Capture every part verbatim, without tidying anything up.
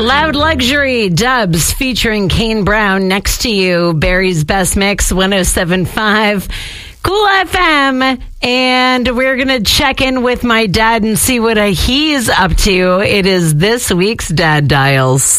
Loud Luxury Dubs featuring Kane Brown next to you. Barry's Best Mix, one oh seven point five Cool F M. And we're going to check in with my dad and see what he's up to. It is this week's Dad Dials.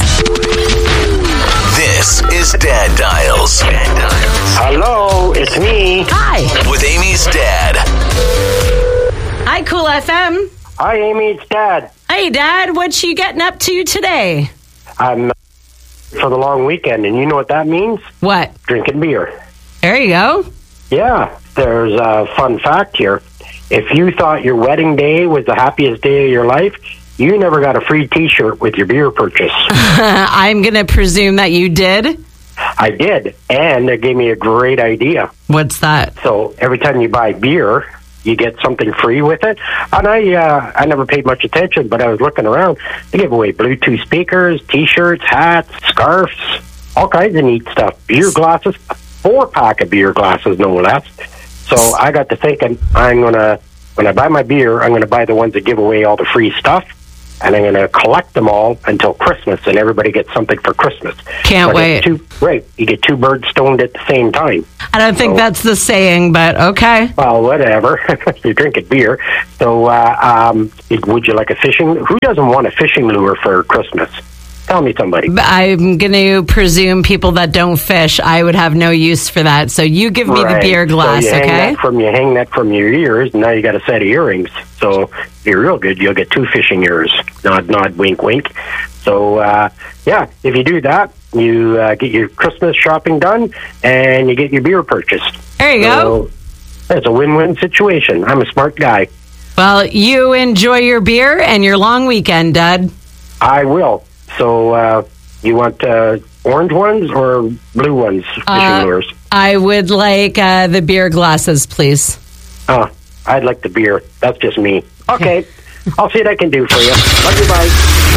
This is Dad Dials. Dad Dials. Hello, it's me. Hi. With Amy's dad. Hi, Cool F M. Hi, Amy, it's Dad. Hey, Dad, what you getting up to today? I'm for the long weekend, and you know what that means? What? Drinking beer. There you go. Yeah, there's a fun fact here. If you thought your wedding day was the happiest day of your life, you never got a free T-shirt with your beer purchase. I'm going to presume that you did. I did, and it gave me a great idea. What's that? So every time you buy beer, you get something free with it. And I uh, I never paid much attention, but I was looking around. They give away Bluetooth speakers, T-shirts, hats, scarves, all kinds of neat stuff. Beer glasses, a four-pack of beer glasses, no less. So I got to thinking, I'm going to, when I buy my beer, I'm going to buy the ones that give away all the free stuff, and I'm going to collect them all until Christmas, and everybody gets something for Christmas. Can't so wait. Two, right. You get two birds stoned at the same time. I don't think so, that's the saying, but okay. Well, whatever. You're drinking beer. So uh, um, would you like a fishing? Who doesn't want a fishing lure for Christmas? Tell me somebody. I'm going to presume people that don't fish, I would have no use for that. So you give me right. the beer glass, so you okay? Hang that from, you hang that from your ears, and now you got a set of earrings. So if you're real good, you'll get two fishing ears. Nod, nod, wink, wink. So, uh, yeah, if you do that, you uh, get your Christmas shopping done, and you get your beer purchased. There you so, go. It's a win-win situation. I'm a smart guy. Well, you enjoy your beer and your long weekend, Dad. I will. So, uh, you want uh, orange ones or blue ones, fishing uh, lures? I would like uh, the beer glasses, please. Oh, I'd like the beer. That's just me. Okay. I'll see what I can do for you. Love you, bye.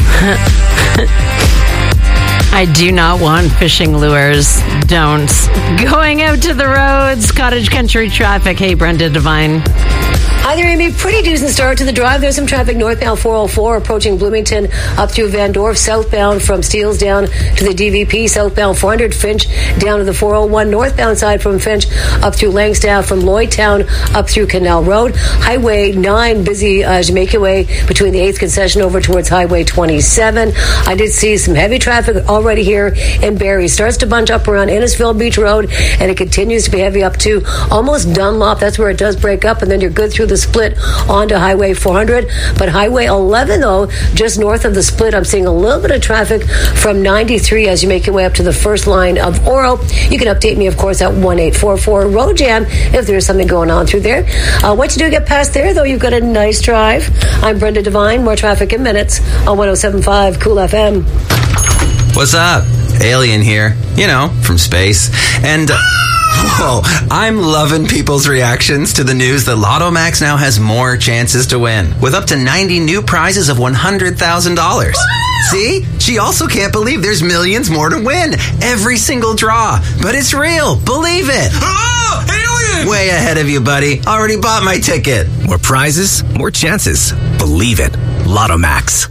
I do not want fishing lures. Don't. Going out to the roads, cottage country traffic. Hey, Brenda Devine. Hi there, Amy. Pretty decent start to the drive. There's some traffic northbound four oh four approaching Bloomington up through Van Dorp, southbound from Steeles down to the D V P, southbound four hundred Finch down to the four oh one, northbound side from Finch up through Langstaff, from Lloydtown up through Canal Road. Highway nine, busy uh, Jamaica Way between the eighth concession over towards Highway twenty-seven. I did see some heavy traffic already here in Barrie. Starts to bunch up around Innisfil Beach Road, and it continues to be heavy up to almost Dunlop. That's where it does break up, and then you're good through the split onto Highway four hundred. But Highway eleven, though, just north of the split, I'm seeing a little bit of traffic from ninety-three as you make your way up to the first line of Oro. You can update me, of course, at one eight four four Road Jam if there's something going on through there. Uh, once you do get past there, though, you've got a nice drive. I'm Brenda Devine. More traffic in minutes on one oh seven point five Cool F M. What's up? Alien here. You know, from space. And... Uh, Whoa, I'm loving people's reactions to the news that Lotto Max now has more chances to win, with up to ninety new prizes of one hundred thousand dollars. See? She also can't believe there's millions more to win every single draw. But it's real. Believe it. Oh, alien! Way ahead of you, buddy. Already bought my ticket. More prizes, more chances. Believe it. Lotto Max.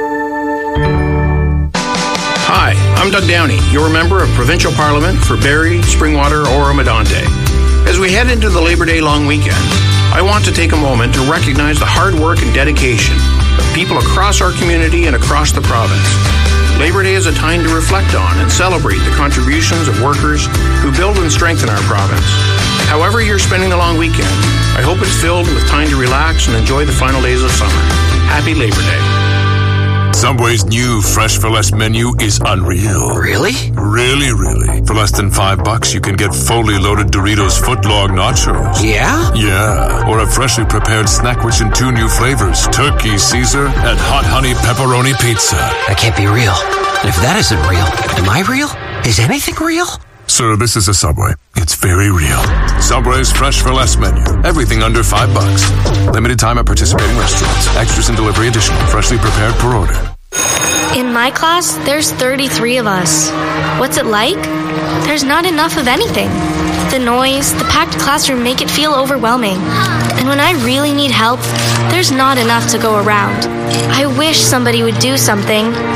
Hi, I'm Doug Downey, your member of Provincial Parliament for Barrie, Springwater, Oro-Medonte. As we head into the Labor Day long weekend, I want to take a moment to recognize the hard work and dedication of people across our community and across the province. Labor Day is a time to reflect on and celebrate the contributions of workers who build and strengthen our province. However you're spending the long weekend, I hope it's filled with time to relax and enjoy the final days of summer. Happy Labor Day. Subway's new Fresh for Less menu is unreal. Really? Really, really. For less than five bucks, you can get fully loaded Doritos footlong nachos. Yeah? Yeah. Or a freshly prepared snack rich in two new flavors, Turkey Caesar and Hot Honey Pepperoni Pizza. That can't be real. And if that isn't real, am I real? Is anything real? Sir, this is a Subway. It's very real. Subway's Fresh for Less menu. Everything under five bucks. Limited time at participating restaurants. Extras and delivery additional. Freshly prepared per order. In my class, there's thirty-three of us. What's it like? There's not enough of anything. The noise, the packed classroom make it feel overwhelming. And when I really need help, there's not enough to go around. I wish somebody would do something.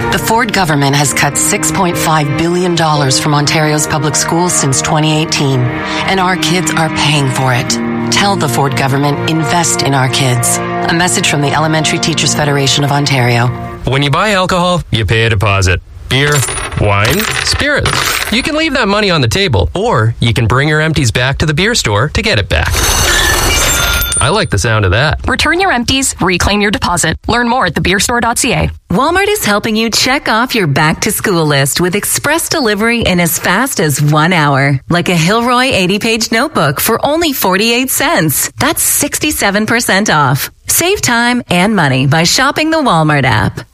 The Ford government has cut six point five billion dollars from Ontario's public schools since twenty eighteen, and our kids are paying for it. Tell the Ford government, invest in our kids. A message from the Elementary Teachers Federation of Ontario. When you buy alcohol, you pay a deposit. Beer, wine, spirits. You can leave that money on the table, or you can bring your empties back to the beer store to get it back. I like the sound of that. Return your empties, reclaim your deposit. Learn more at the beer store dot c a. Walmart is helping you check off your back-to-school list with express delivery in as fast as one hour. Like a Hilroy eighty-page notebook for only forty-eight cents. That's sixty-seven percent off. Save time and money by shopping the Walmart app.